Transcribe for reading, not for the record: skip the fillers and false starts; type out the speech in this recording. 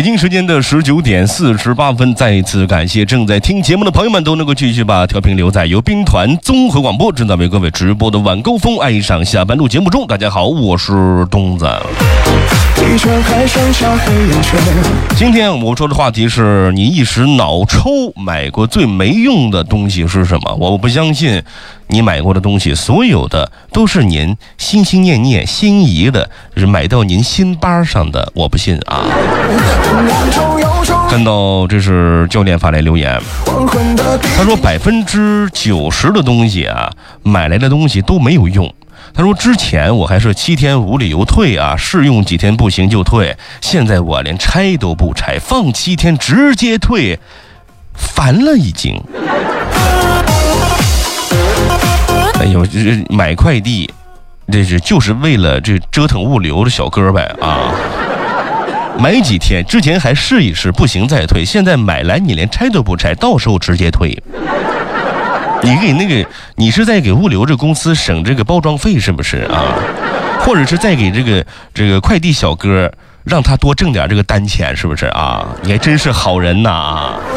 京时间的19点48分，再一次感谢正在听节目的朋友们都能够继续把调频留在由兵团综合广播正在为各位直播的晚高峰爱上下班路节目中。大家好，我是东子。今天我说的话题是你一时脑抽买过最没用的东西是什么？我不相信你买过的东西所有的都是您心心念念心仪的，是买到您心巴上的，我不信啊。看到这是教练发来留言，他说90%的东西啊，买来的东西都没有用。他说之前我还是7天无理由退啊，试用几天不行就退，现在我连拆都不拆，放7天直接退，烦了已经。哎呦，这买快递这是就是为了这折腾物流的小哥呗啊！买几天之前还试一试不行再退，现在买来你连拆都不拆，到时候直接退。你是在给物流这公司省这个包装费是不是啊？或者是在给这个快递小哥让他多挣点这个单钱是不是啊？你还真是好人呐啊！